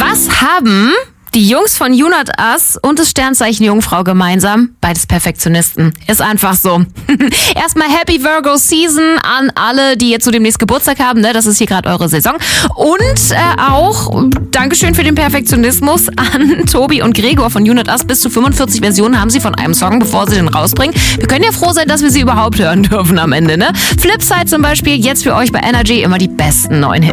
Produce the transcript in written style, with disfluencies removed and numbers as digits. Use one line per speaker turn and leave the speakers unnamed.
Was haben die Jungs von You Not Us und das Sternzeichen Jungfrau gemeinsam? Beides Perfektionisten. Ist einfach so. Erstmal Happy Virgo Season an alle, die jetzt so demnächst Geburtstag haben. Ne? Das ist hier gerade eure Saison. Und auch Dankeschön für den Perfektionismus an Tobi und Gregor von You Not Us. Bis zu 45 Versionen haben sie von einem Song, bevor sie den rausbringen. Wir können ja froh sein, dass wir sie überhaupt hören dürfen am Ende. Ne? Flipside zum Beispiel, jetzt für euch bei Energy immer die besten neuen Hits.